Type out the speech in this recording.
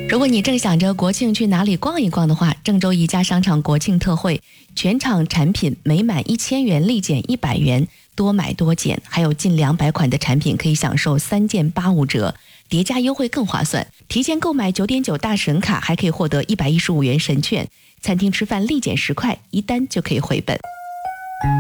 如果你正想着国庆去哪里逛一逛的话，郑州宜家商场国庆特惠，全场产品每满1000元立减100元，多买多减，还有近200款的产品可以享受3件85折，叠加优惠更划算。提前购买9.9大神卡还可以获得115元神券，餐厅吃饭立减10块，一单就可以回本。